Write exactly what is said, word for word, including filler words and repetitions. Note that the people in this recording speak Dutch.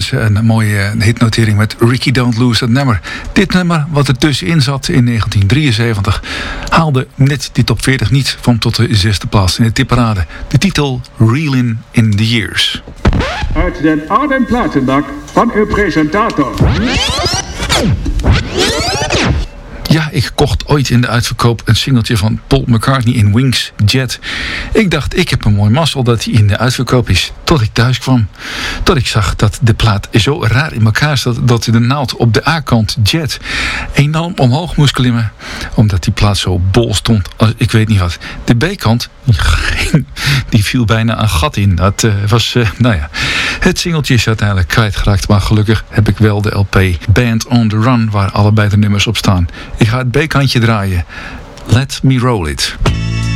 was een mooie hitnotering met Ricky Don't Lose That Number. Dit nummer, wat er tussenin zat in negentien drieënzeventig, haalde net die top veertig niet van tot de zesde plaats in de tipparade. De titel Reelin' in the Years. Uit den oude platenbak van uw presentator. Ja, ik kocht ooit in de uitverkoop een singeltje van Paul McCartney in Wings Jet. Ik dacht, ik heb een mooi mazzel dat hij in de uitverkoop is. Tot ik thuis kwam. Tot ik zag dat de plaat zo raar in elkaar zat dat de naald op de A-kant Jet enorm omhoog moest klimmen. Omdat die plaat zo bol stond als ik weet niet wat. De B-kant, die viel bijna een gat in. Dat uh, was, uh, nou ja. Het singeltje is uiteindelijk kwijtgeraakt. Maar gelukkig heb ik wel de L P Band on the Run waar allebei de nummers op staan. Ik ga het B-kantje draaien. Let me roll it.